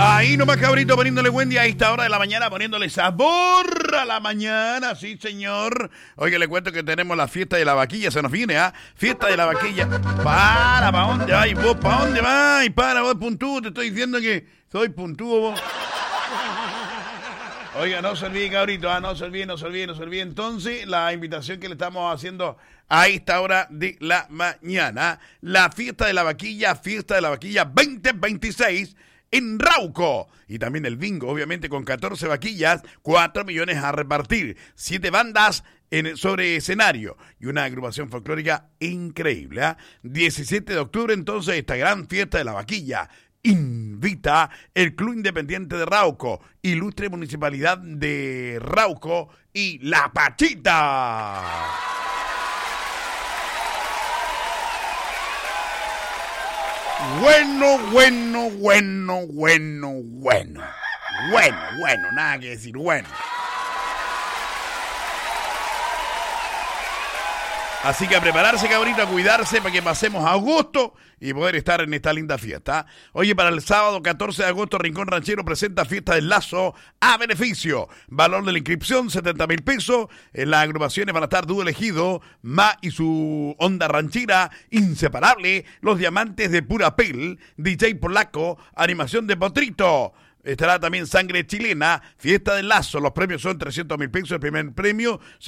Ahí nomás, cabrito, poniéndole buen día a esta hora de la mañana, poniéndole sabor a la mañana, sí, señor. Oiga, le cuento que tenemos la fiesta de la vaquilla, se nos viene, ¿ah? Fiesta de la vaquilla. ¿Para dónde vais vos? ¿Para dónde vais? Para vos, puntúo, te estoy diciendo que soy puntúo vos. Oiga, no se olvide, cabrito, no se olvide. Entonces, la invitación que le estamos haciendo a esta hora de la mañana, la fiesta de la vaquilla 2026 en Rauco. Y también el bingo, obviamente, con 14 vaquillas, 4 millones a repartir, 7 bandas sobre escenario y una agrupación folclórica increíble, ¿eh? 17 de octubre, entonces, esta gran fiesta de la vaquilla. Invita el Club Independiente de Rauco, Ilustre Municipalidad de Rauco y La Pachita. Bueno, nada que decir, bueno. Así que a prepararse, cabrito, a cuidarse para que pasemos a gusto y poder estar en esta linda fiesta. Oye, para el sábado 14 de agosto, Rincón Ranchero presenta Fiesta del Lazo a beneficio. Valor de la inscripción, 70,000 pesos. En las agrupaciones van a estar Dúo Elegido, Ma y su onda ranchera inseparable, Los Diamantes de Pura Pel, DJ Polaco, Animación de Potrito. Estará también Sangre Chilena, Fiesta del Lazo. Los premios son 300,000 pesos. El primer premio